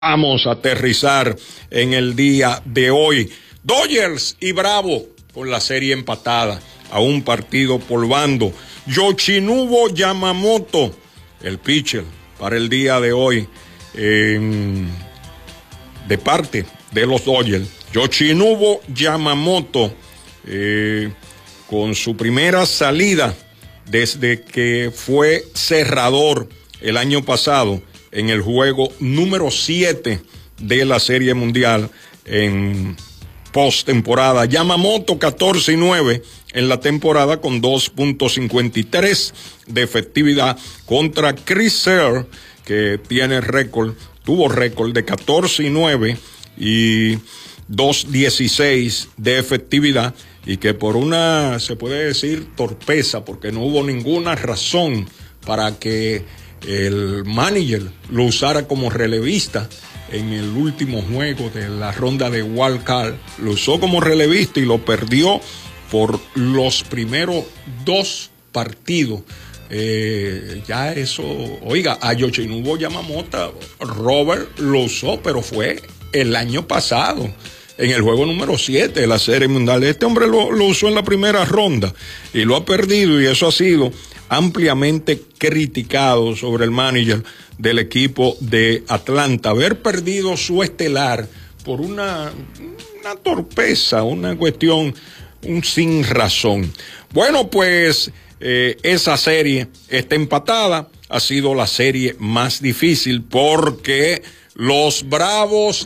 Vamos a aterrizar en el día de hoy. Dodgers y Bravo con la serie empatada a un partido por bando. Yoshinobu Yamamoto, el pitcher para el día de hoy, de parte de los Dodgers. Yoshinobu Yamamoto, con su primera salida desde que fue cerrador el año pasado en el juego número 7 de la Serie Mundial en postemporada. Yamamoto 14-9 en la temporada con 2.53 de efectividad contra Chris Sale, que tuvo récord de 14-9 y 2.16 de efectividad, y que por una, se puede decir, torpeza, porque no hubo ninguna razón para que el manager lo usara como relevista en el último juego de la ronda de wild card. Lo usó como relevista y lo perdió por los primeros 2 partidos. Ya eso, oiga, a Yoshinobu Yamamoto, Robert lo usó, pero fue el año pasado, en el juego número 7 de la Serie Mundial. Este hombre lo usó en la primera ronda y lo ha perdido, y eso ha sido ampliamente criticado sobre el manager del equipo de Atlanta. Haber perdido su estelar por una torpeza, una cuestión, un sin razón. Bueno, pues esa serie está empatada. Ha sido la serie más difícil porque los Bravos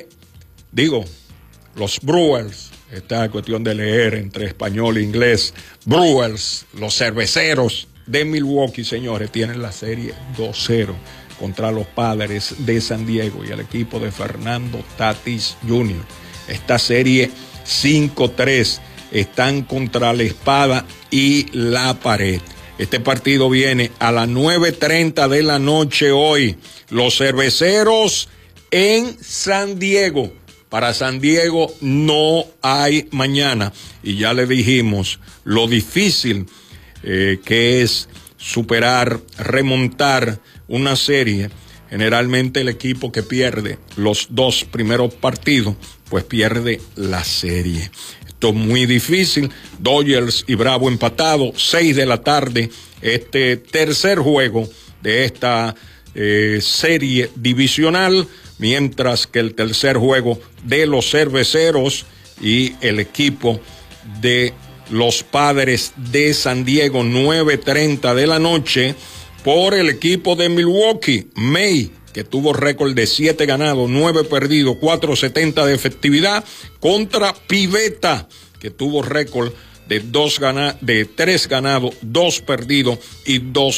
los Brewers, esta cuestión de leer entre español e inglés, Brewers, los cerveceros de Milwaukee, señores, tienen la serie 2-0 contra los Padres de San Diego y el equipo de Fernando Tatis Jr. Esta serie 5-3, están contra la espada y la pared. Este partido viene a las 9:30 de la noche hoy. Los cerveceros en San Diego. Para San Diego no hay mañana, y ya le dijimos lo difícil que es remontar una serie. Generalmente el equipo que pierde los 2 primeros partidos, pues pierde la serie. Esto es muy difícil. Dodgers y Bravo empatados, 6 de la tarde, este tercer juego de esta serie divisional, mientras que el tercer juego de los cerveceros y el equipo de los Padres de San Diego, 9:30 de la noche, por el equipo de Milwaukee, May, que tuvo récord de 7 ganados, 9 perdidos, 4.70 de efectividad, contra Pivetta, que tuvo récord de 3 ganados, 2 perdidos y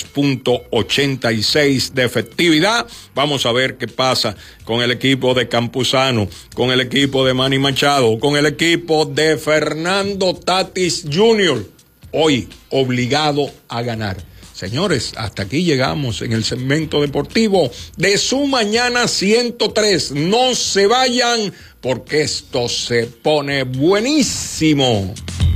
2.86 de efectividad. Vamos a ver qué pasa con el equipo de Campuzano, con el equipo de Manny Machado, con el equipo de Fernando Tatis Jr. Hoy obligado a ganar. Señores, hasta aquí llegamos en el segmento deportivo de su mañana 103. No se vayan, porque esto se pone buenísimo.